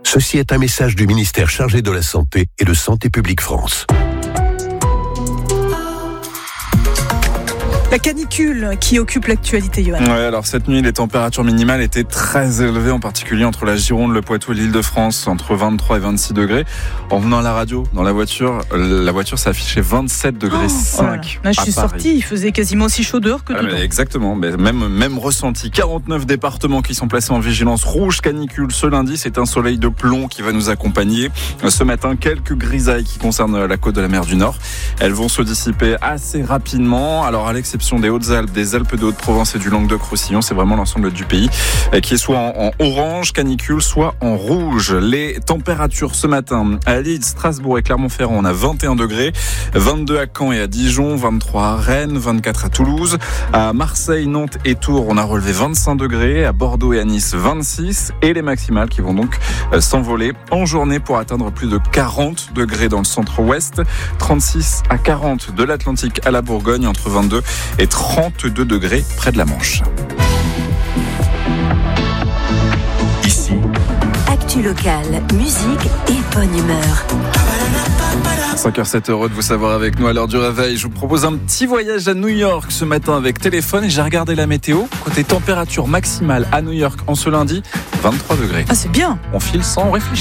Ceci est un message du ministère chargé de la Santé et de Santé publique France. La canicule qui occupe l'actualité, Johan. Ouais, alors cette nuit, les températures minimales étaient très élevées, en particulier entre la Gironde, le Poitou et l'Île-de-France, entre 23 et 26 degrés. En venant à la radio, dans la voiture s'affichait 27 degrés 5. Là, je suis sortie, il faisait quasiment aussi chaud dehors que dedans. Exactement, mais même ressenti. 49 départements qui sont placés en vigilance rouge canicule ce lundi. C'est un soleil de plomb qui va nous accompagner. Ce matin, quelques grisailles qui concernent la côte de la mer du Nord. Elles vont se dissiper assez rapidement. Alors, à l'exception des Hautes-Alpes, des Alpes de Haute-Provence et du Languedoc-Roussillon, c'est vraiment l'ensemble du pays qui est soit en orange canicule, soit en rouge. Les températures ce matin à Lille, Strasbourg et Clermont-Ferrand, on a 21 degrés, 22 à Caen et à Dijon, 23 à Rennes, 24 à Toulouse, à Marseille, Nantes et Tours, on a relevé 25 degrés, à Bordeaux et à Nice 26, et les maximales qui vont donc s'envoler en journée pour atteindre plus de 40 degrés dans le centre-ouest, 36 à 40 de l'Atlantique à la Bourgogne, entre 22 et 32 degrés près de la Manche. Ici, actu locale, musique et bonne humeur. 5h07, heureux de vous savoir avec nous à l'heure du réveil. Je vous propose un petit voyage à New York ce matin avec téléphone et j'ai regardé la météo. Côté température maximale à New York en ce lundi, 23 degrés. Ah, c'est bien. On file sans réfléchir.